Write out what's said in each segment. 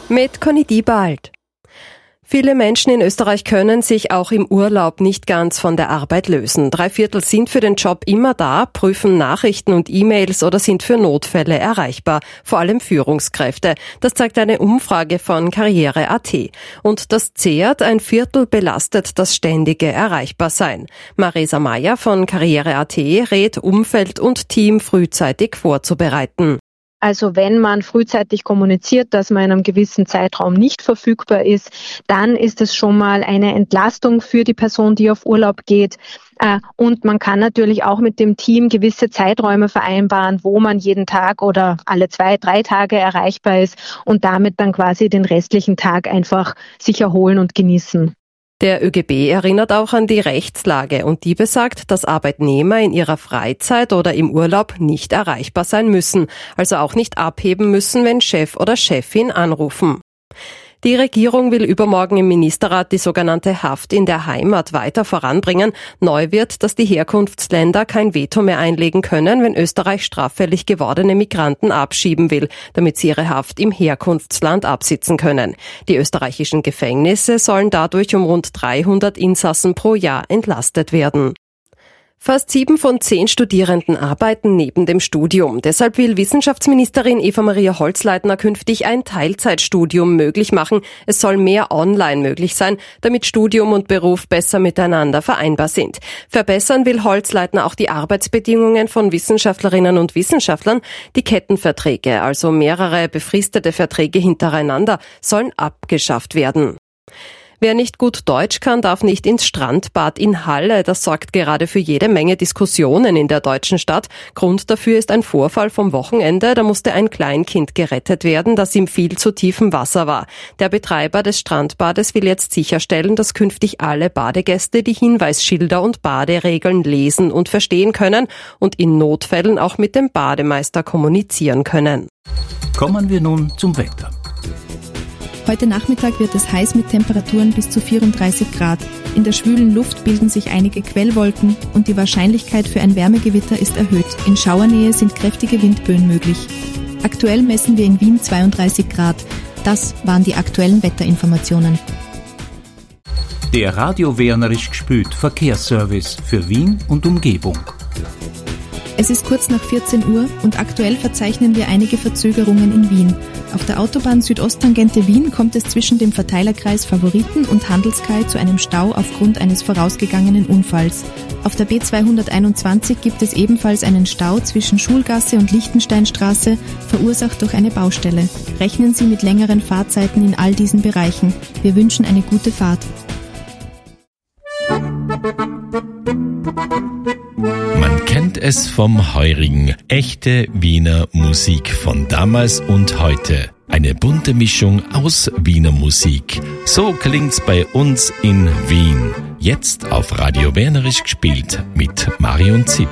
Mit Conny Diebald. Viele Menschen in Österreich können sich auch im Urlaub nicht ganz von der Arbeit lösen. 3/4 sind für den Job immer da, prüfen Nachrichten und E-Mails oder sind für Notfälle erreichbar. Vor allem Führungskräfte. Das zeigt eine Umfrage von Karriere.at. Und das zehrt, 1/4 belastet das ständige Erreichbarsein. Marisa Meyer von Karriere.at rät, Umfeld und Team frühzeitig vorzubereiten. Also wenn man frühzeitig kommuniziert, dass man in einem gewissen Zeitraum nicht verfügbar ist, dann ist es schon mal eine Entlastung für die Person, die auf Urlaub geht. Und man kann natürlich auch mit dem Team gewisse Zeiträume vereinbaren, wo man jeden Tag oder alle 2-3 Tage erreichbar ist und damit dann quasi den restlichen Tag einfach sich erholen und genießen. Der ÖGB erinnert auch an die Rechtslage und die besagt, dass Arbeitnehmer in ihrer Freizeit oder im Urlaub nicht erreichbar sein müssen, also auch nicht abheben müssen, wenn Chef oder Chefin anrufen. Die Regierung will übermorgen im Ministerrat die sogenannte Haft in der Heimat weiter voranbringen. Neu wird, dass die Herkunftsländer kein Veto mehr einlegen können, wenn Österreich straffällig gewordene Migranten abschieben will, damit sie ihre Haft im Herkunftsland absitzen können. Die österreichischen Gefängnisse sollen dadurch um rund 300 Insassen pro Jahr entlastet werden. Fast 7 von 10 Studierenden arbeiten neben dem Studium. Deshalb will Wissenschaftsministerin Eva-Maria Holzleitner künftig ein Teilzeitstudium möglich machen. Es soll mehr online möglich sein, damit Studium und Beruf besser miteinander vereinbar sind. Verbessern will Holzleitner auch die Arbeitsbedingungen von Wissenschaftlerinnen und Wissenschaftlern. Die Kettenverträge, also mehrere befristete Verträge hintereinander, sollen abgeschafft werden. Wer nicht gut Deutsch kann, darf nicht ins Strandbad in Halle. Das sorgt gerade für jede Menge Diskussionen in der deutschen Stadt. Grund dafür ist ein Vorfall vom Wochenende. Da musste ein Kleinkind gerettet werden, das im viel zu tiefem Wasser war. Der Betreiber des Strandbades will jetzt sicherstellen, dass künftig alle Badegäste die Hinweisschilder und Baderegeln lesen und verstehen können und in Notfällen auch mit dem Bademeister kommunizieren können. Kommen wir nun zum Wetter. Heute Nachmittag wird es heiß mit Temperaturen bis zu 34 Grad. In der schwülen Luft bilden sich einige Quellwolken und die Wahrscheinlichkeit für ein Wärmegewitter ist erhöht. In Schauernähe sind kräftige Windböen möglich. Aktuell messen wir in Wien 32 Grad. Das waren die aktuellen Wetterinformationen. Der Radio Wernerisch gspült Verkehrsservice für Wien und Umgebung. Es ist kurz nach 14 Uhr und aktuell verzeichnen wir einige Verzögerungen in Wien. Auf der Autobahn Südosttangente Wien kommt es zwischen dem Verteilerkreis Favoriten und Handelskai zu einem Stau aufgrund eines vorausgegangenen Unfalls. Auf der B221 gibt es ebenfalls einen Stau zwischen Schulgasse und Lichtensteinstraße, verursacht durch eine Baustelle. Rechnen Sie mit längeren Fahrzeiten in all diesen Bereichen. Wir wünschen eine gute Fahrt. Man kennt es vom Heurigen. Echte Wiener Musik von damals und heute. Eine bunte Mischung aus Wiener Musik. So klingt's bei uns in Wien. Jetzt auf Radio Wernerisch gespielt mit Marion Zipp.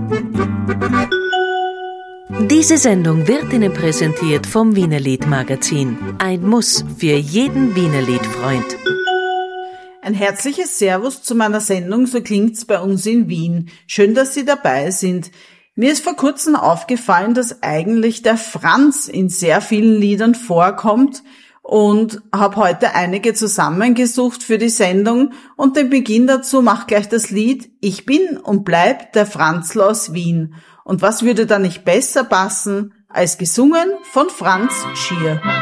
Diese Sendung wird Ihnen präsentiert vom Wiener Lied-Magazin. Ein Muss für jeden Wiener Liedfreund. Ein herzliches Servus zu meiner Sendung So klingt's bei uns in Wien. Schön, dass Sie dabei sind. Mir ist vor kurzem aufgefallen, dass eigentlich der Franz in sehr vielen Liedern vorkommt und habe heute einige zusammengesucht für die Sendung und den Beginn dazu macht gleich das Lied Ich bin und bleib der Franzl aus Wien. Und was würde da nicht besser passen als gesungen von Franz Schier?